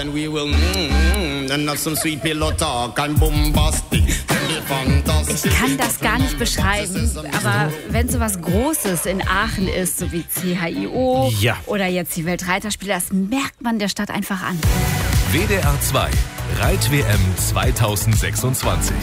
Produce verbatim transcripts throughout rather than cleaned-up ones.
We will mm, and have some sweet pillow talk and bombastic. Ich kann das gar nicht beschreiben, aber wenn so was Großes in Aachen ist, so wie C H I O ja. oder jetzt die Weltreiterspiele, das merkt man der Stadt einfach an. W D R zwei Reit-W M zwanzig sechsundzwanzig.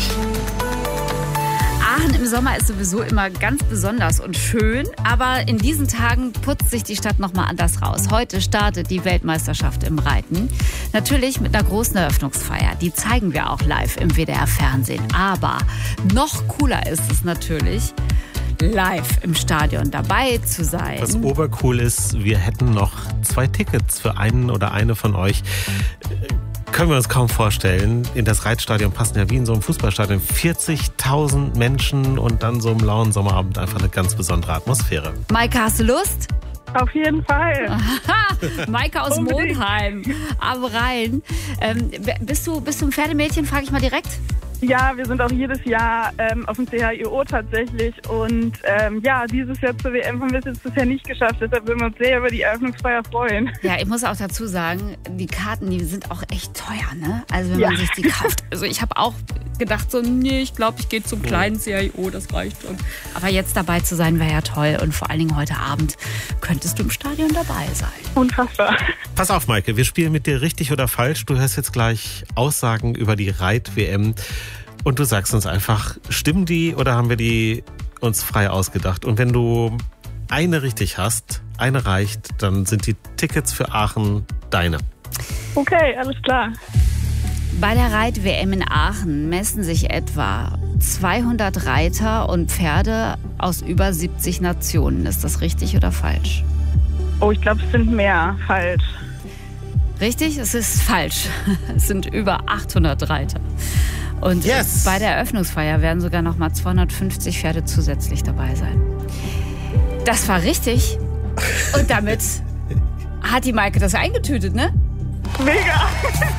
Aachen im Sommer ist sowieso immer ganz besonders und schön, aber in diesen Tagen putzt sich die Stadt nochmal anders raus. Heute startet die Weltmeisterschaft im Reiten. Natürlich mit einer großen Eröffnungsfeier. Die zeigen wir auch live im W D R-Fernsehen. Aber noch cooler ist es natürlich, live im Stadion dabei zu sein. Was obercool ist, wir hätten noch zwei Tickets für einen oder eine von euch. Können wir uns kaum vorstellen. In das Reitstadion passen ja wie in so einem Fußballstadion vierzigtausend Menschen und dann so im lauen Sommerabend einfach eine ganz besondere Atmosphäre. Maike, hast du Lust? Auf jeden Fall. Maike aus Unbedingt. Monheim am Rhein. Ähm, bist du, bist du ein Pferdemmädchen, frage ich mal direkt? Ja, wir sind auch jedes Jahr ähm, auf dem C H I O tatsächlich und ähm, ja, dieses Jahr zur W M haben wir es jetzt bisher nicht geschafft, deshalb würden wir uns sehr über die Eröffnungsfeier freuen. Ja, ich muss auch dazu sagen, die Karten, die sind auch echt teuer, ne? Also wenn Ja. man sich die kauft. Also ich habe auch gedacht so, nee, ich glaube, ich gehe zum kleinen C H I O, das reicht schon. Aber jetzt dabei zu sein, wäre ja toll und vor allen Dingen heute Abend könntest du im Stadion dabei sein. Unfassbar. Pass auf, Maike, wir spielen mit dir richtig oder falsch. Du hörst jetzt gleich Aussagen über die Reit-W M und du sagst uns einfach, stimmen die oder haben wir die uns frei ausgedacht? Und wenn du eine richtig hast, eine reicht, dann sind die Tickets für Aachen deine. Okay, alles klar. Bei der Reit-W M in Aachen messen sich etwa zweihundert Reiter und Pferde aus über siebzig Nationen. Ist das richtig oder falsch? Oh, ich glaube, es sind mehr. Falsch. Richtig, es ist falsch. Es sind über achthundert Reiter. Und Yes. bei der Eröffnungsfeier werden sogar noch mal zweihundertfünfzig Pferde zusätzlich dabei sein. Das war richtig. Und damit hat die Maike das eingetütet, ne? Mega.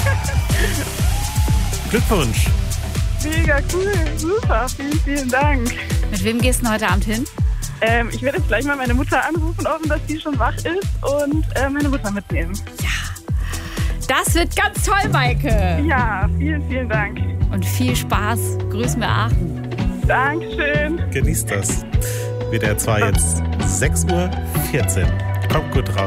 Glückwunsch! Mega cool. Super. Vielen, vielen Dank. Mit wem gehst du denn heute Abend hin? Ähm, ich werde jetzt gleich mal meine Mutter anrufen, hoffen, dass die schon wach ist und äh, meine Mutter mitnehmen. Ja, das wird ganz toll, Maike. Ja, vielen, vielen Dank. Und viel Spaß. Grüß mir Aachen. Dankeschön. Genießt das. W D R zwei jetzt sechs Uhr vierzehn. Kommt gut raus.